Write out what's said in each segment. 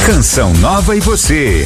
Canção Nova e você.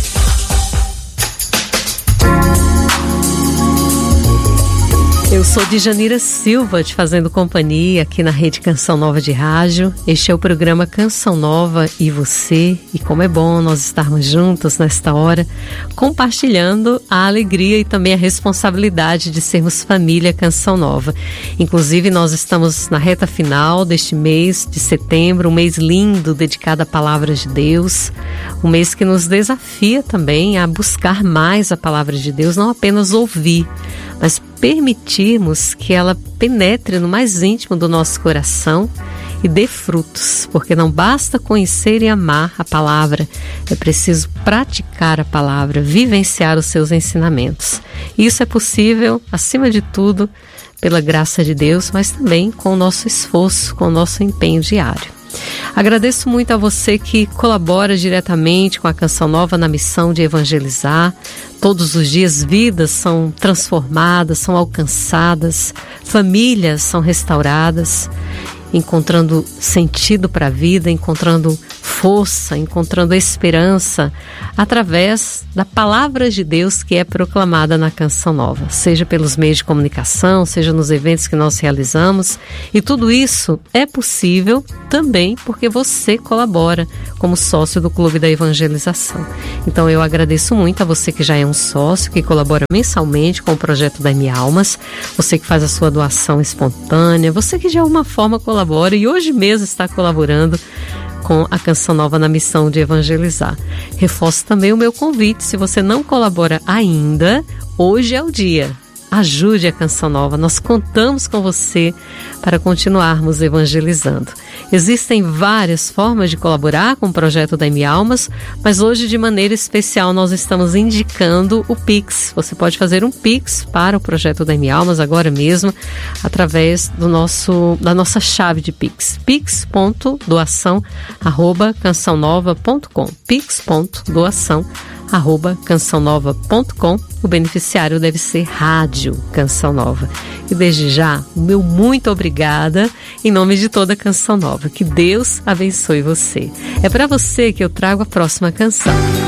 Eu sou Djanira Silva, te fazendo companhia aqui na Rede Canção Nova de Rádio. Este é o programa Canção Nova e você. E como é bom nós estarmos juntos nesta hora, compartilhando a alegria e também a responsabilidade de sermos família Canção Nova. Inclusive, nós estamos na reta final deste mês de setembro, um mês lindo dedicado à Palavra de Deus, um mês que nos desafia também a buscar mais a Palavra de Deus, não apenas ouvir, mas permitirmos que ela penetre no mais íntimo do nosso coração e dê frutos, porque não basta conhecer e amar a palavra, é preciso praticar a palavra, vivenciar os seus ensinamentos. Isso é possível, acima de tudo, pela graça de Deus, mas também com o nosso esforço, com o nosso empenho diário. Agradeço muito a você que colabora diretamente com a Canção Nova na missão de evangelizar. Todos os dias vidas são transformadas, são alcançadas, famílias são restauradas, encontrando sentido para a vida, encontrando força, encontrando esperança através da palavra de Deus que é proclamada na Canção Nova, seja pelos meios de comunicação, seja nos eventos que nós realizamos. E tudo isso é possível também porque você colabora como sócio do Clube da Evangelização. Então eu agradeço muito a você que já é um sócio, que colabora mensalmente com o projeto da M Almas, você que faz a sua doação espontânea, você que de alguma forma colabora e hoje mesmo está colaborando com a Canção Nova na missão de evangelizar. Reforço também o meu convite, se você não colabora ainda, hoje é o dia. Ajude a Canção Nova, nós contamos com você para continuarmos evangelizando. Existem várias formas de colaborar com o projeto da M Almas, mas hoje de maneira especial nós estamos indicando o Pix. Você pode fazer um Pix para o projeto da M Almas agora mesmo, através da nossa chave de Pix, pix.doação@cançãonova.com, pix.doação@cançãonova.com. O beneficiário deve ser Rádio Canção Nova. E desde já, o meu muito obrigada em nome de toda a Canção Nova. Que Deus abençoe você. É para você que eu trago a próxima canção.